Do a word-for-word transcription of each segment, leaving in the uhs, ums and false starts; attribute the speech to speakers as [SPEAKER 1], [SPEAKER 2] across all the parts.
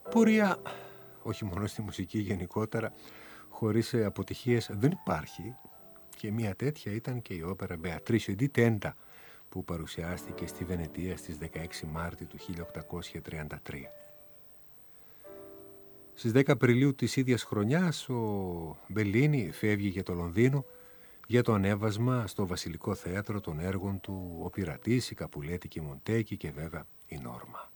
[SPEAKER 1] Πορεία, όχι μόνο στη μουσική γενικότερα, χωρίς αποτυχίες δεν υπάρχει, και μια τέτοια ήταν και η όπερα Beatrice di Tenda που παρουσιάστηκε στη Βενετία στις δεκαέξι Μάρτη του χίλια οκτακόσια τριάντα τρία. Στις δέκα Απριλίου της ίδιας χρονιάς ο Μπελίνι φεύγει για το Λονδίνο για το ανέβασμα στο Βασιλικό Θέατρο των έργων του «Ο Πειρατής», η «Καπουλέτη» και η «Μοντέκη» και βέβαια η «Νόρμα».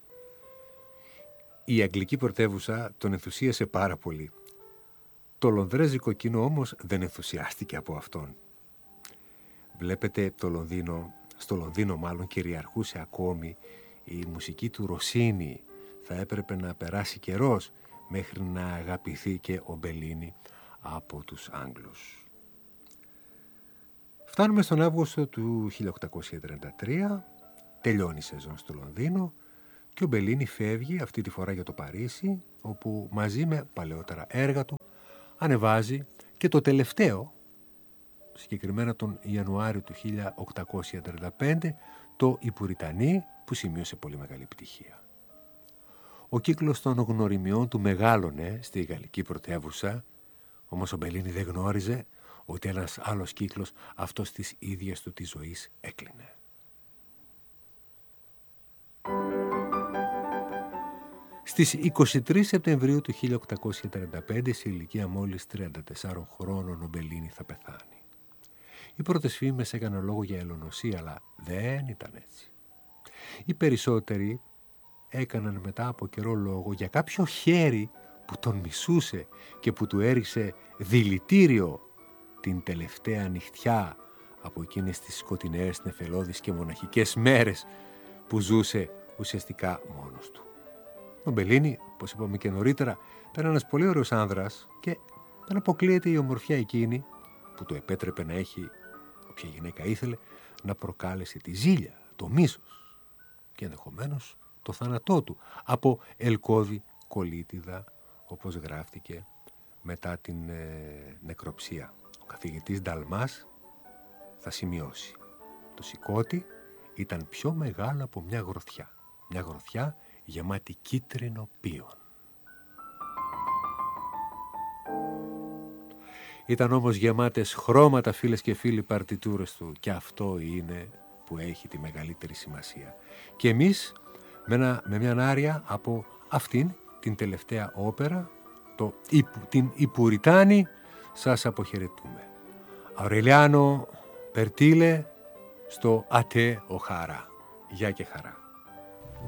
[SPEAKER 1] Η αγγλική πρωτεύουσα τον ενθουσίασε πάρα πολύ. Το λονδρέζικο κοινό όμως δεν ενθουσιάστηκε από αυτόν. Βλέπετε, το Λονδίνο, στο Λονδίνο μάλλον κυριαρχούσε ακόμη η μουσική του Ροσίνη. Θα έπρεπε να περάσει καιρός μέχρι να αγαπηθεί και ο Μπελίνι από τους Άγγλους. Φτάνουμε στον Αύγουστο του χίλια οκτακόσια τριάντα τρία, τελειώνει η σεζόν στο Λονδίνο και ο Μπελίνι φεύγει αυτή τη φορά για το Παρίσι, όπου μαζί με παλαιότερα έργα του ανεβάζει και το τελευταίο, συγκεκριμένα τον Ιανουάριο του χίλια οκτακόσια τριάντα πέντε, το «Η Πουριτανή», που σημείωσε πολύ μεγάλη επιτυχία. Ο κύκλος των γνωριμιών του μεγάλωνε στη γαλλική πρωτεύουσα, όμως ο Μπελίνι δεν γνώριζε ότι ένας άλλος κύκλος, αυτός της ίδιας του της ζωής, έκλεινε. Στις είκοσι τρεις Σεπτεμβρίου του χίλια οκτακόσια τριάντα πέντε, σε ηλικία μόλις τριάντα τεσσάρων χρόνων, ο Μπελίνι θα πεθάνει. Οι πρώτες φήμες έκαναν λόγο για ελονοσία, αλλά δεν ήταν έτσι. Οι περισσότεροι έκαναν μετά από καιρό λόγο για κάποιο χέρι που τον μισούσε και που του έριξε δηλητήριο την τελευταία νυχτιά από εκείνες τις σκοτεινές, νεφελώδεις και μοναχικές μέρες που ζούσε ουσιαστικά μόνος του. Ο Μπελίνι, όπως είπαμε και νωρίτερα, ήταν ένας πολύ ωραίος άνδρας και δεν αποκλείεται η ομορφιά εκείνη που του επέτρεπε να έχει όποια γυναίκα ήθελε, να προκάλεσε τη ζήλια, το μίσος και ενδεχομένως το θάνατό του από ελκώδη κολίτιδα, όπως γράφτηκε μετά την ε, νεκροψία. Ο καθηγητής Νταλμάς θα σημειώσει: το σηκώτη ήταν πιο μεγάλο από μια γροθιά, μια γροθιά γεμάτη κίτρινο πίον. Ήταν όμως γεμάτες χρώματα, φίλες και φίλοι, παρτιτούρες του, και αυτό είναι που έχει τη μεγαλύτερη σημασία. Και εμείς με, ένα, με μια άρια από αυτήν την τελευταία όπερα, το, την «Η Πουριτάνη», σας αποχαιρετούμε. Αουρελιάνο Περτίλε στο «Ατέ ο Χαρά». Γεια και χαρά.